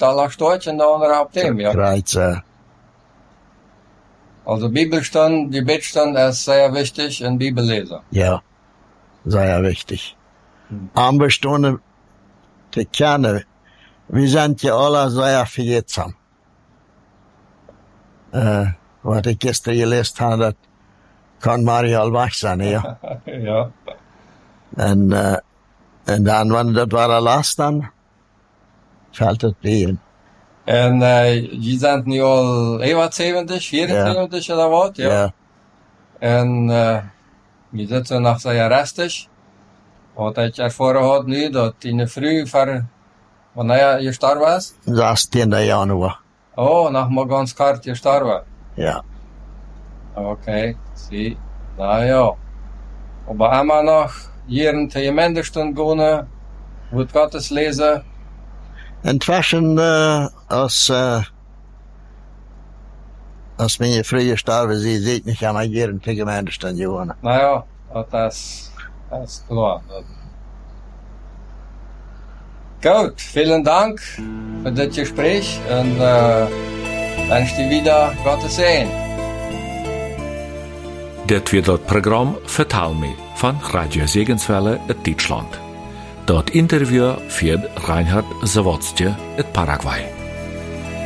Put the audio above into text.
da steht und da andere auf dem, ja. Kreuz, Also Bibelstunde, die Bettstunde ist sehr wichtig in Bibellesen. ja, sehr wichtig. Armbestunde, die Kerne, wir sind ja alle sehr vergetsam. Was ich gestern gelesen habe, das kann Mario weg sein, ja. Ja. Und dann, wenn das war Last, dann fällt es bei. En je zijn nu al 71, 74 oder was, ja. Ja, En je zitten nog zeer restig. Wat ik ervaren had nu, dat in de vroeg voor, wanneer je gestorven was? 16. Januar. Oh, nog maar ganz kort gestorven. Ja, Okay, zie. Nou ja. Aber immer noch hier te Gemeindestunde gehen, wird Gottes lesen. inzwischen, als meine Frühe starben, sie sieht mich einmal hier in der Gemeindestand gewonnen. Nou ja, dat is klar. Gut, vielen Dank für das Gespräch und wünsche dir wieder Gottes Segen. Dit weer dat programma Vertaal me van Radio Segenswelle uit Duitsland. Dat interview führt Reinhard Zawadzki uit Paraguay.